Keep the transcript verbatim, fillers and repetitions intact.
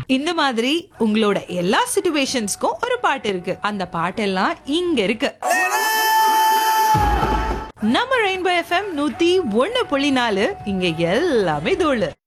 இந்த மாதிரி உங்களோட எல்லா சிச்சுவேஷன்ஸ்க்கும் ஒரு பாட்டு இருக்கு. அந்த பாட்டெல்லாம் இங்க இருக்கு. நம்ம ரெயின்போ எஃப்எம் நூத்தி ஒண்ணு புள்ளி நாலு, இங்க எல்லாமே தோழு.